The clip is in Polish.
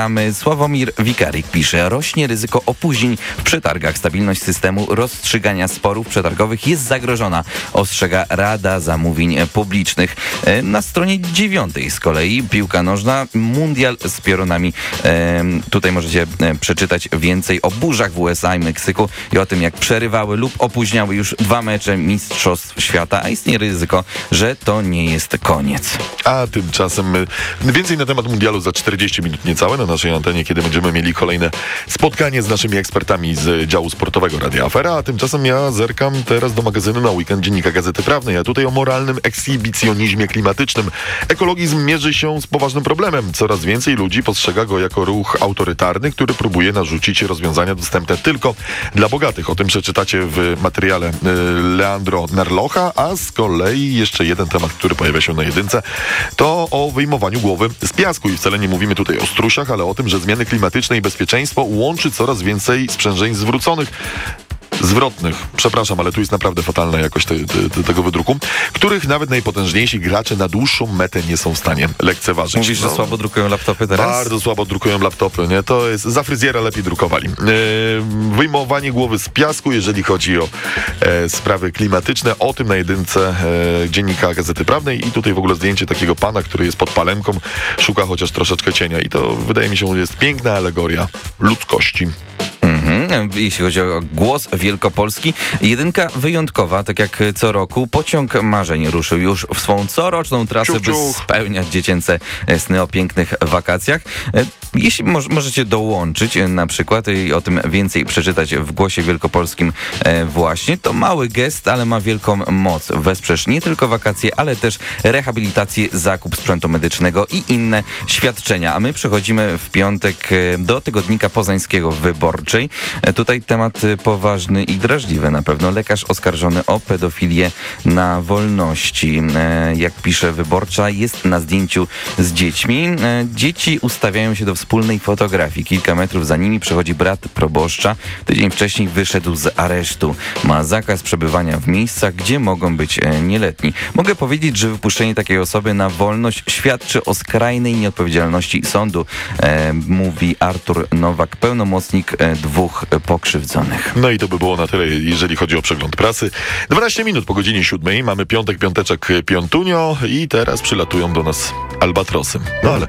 Sławomir Wikarik pisze, rośnie ryzyko opóźnień w przetargach. Stabilność systemu rozstrzygania sporów przetargowych jest zagrożona, ostrzega Rada Zamówień Publicznych. Na stronie 9 z kolei piłka nożna, mundial z piorunami. Tutaj możecie przeczytać więcej o burzach w USA i Meksyku i o tym, jak przerywały lub opóźniały już 2 mecze Mistrzostw Świata, a istnieje ryzyko, że to nie jest koniec. A tymczasem więcej na temat mundialu za 40 minut niecałe na naszej antenie, kiedy będziemy mieli kolejne spotkanie z naszymi ekspertami z działu sportowego Radia Afera, a tymczasem ja zerkam teraz do magazynu na weekend Dziennika Gazety Prawnej, a tutaj o moralnym ekshibicjonizmie klimatycznym. Ekologizm mierzy się z poważnym problemem. Coraz więcej ludzi postrzega go jako ruch autorytarny, który próbuje narzucić rozwiązania dostępne tylko dla bogatych. O tym przeczytacie w materiale Leandro Narlocha, a z kolei jeszcze jeden temat, który pojawia się na jedynce, to o wyjmowaniu głowy z piasku i wcale nie mówimy tutaj o strusiach, ale o tym, że zmiany klimatyczne i bezpieczeństwo łączy coraz więcej sprzężeń zwrotnych, przepraszam, ale tu jest naprawdę fatalna jakość tego wydruku, których nawet najpotężniejsi gracze na dłuższą metę nie są w stanie lekceważyć. Mówisz, że słabo drukują laptopy teraz? Bardzo słabo drukują laptopy, nie? To jest, za fryzjera lepiej drukowali. Wyjmowanie głowy z piasku, jeżeli chodzi o sprawy klimatyczne, o tym na jedynce Dziennika Gazety Prawnej i tutaj w ogóle zdjęcie takiego pana, który jest pod palemką, szuka chociaż troszeczkę cienia i to wydaje mi się, jest piękna alegoria ludzkości. Jeśli chodzi o Głos Wielkopolski, jedynka wyjątkowa, tak jak co roku, pociąg marzeń ruszył już w swą coroczną trasę, by spełniać dziecięce sny o pięknych wakacjach. Jeśli możecie dołączyć na przykład i o tym więcej przeczytać w Głosie Wielkopolskim właśnie, to mały gest, ale ma wielką moc. Wesprzesz nie tylko wakacje, ale też rehabilitację, zakup sprzętu medycznego i inne świadczenia. A my przechodzimy w piątek do tygodnika poznańskiego Wyborczej. Tutaj temat poważny i drażliwy na pewno. Lekarz oskarżony o pedofilię na wolności. Jak pisze Wyborcza, jest na zdjęciu z dziećmi. Dzieci ustawiają się do wspólnej fotografii. Kilka metrów za nimi przechodzi brat proboszcza. Tydzień wcześniej wyszedł z aresztu. Ma zakaz przebywania w miejscach, gdzie mogą być nieletni. Mogę powiedzieć, że wypuszczenie takiej osoby na wolność świadczy o skrajnej nieodpowiedzialności sądu, mówi Artur Nowak, pełnomocnik 2 pokrzywdzonych. No i to by było na tyle, jeżeli chodzi o przegląd prasy. 12 minut po godzinie 7. Mamy piąteczek Piątunio i teraz przylatują do nas albatrosy. No ale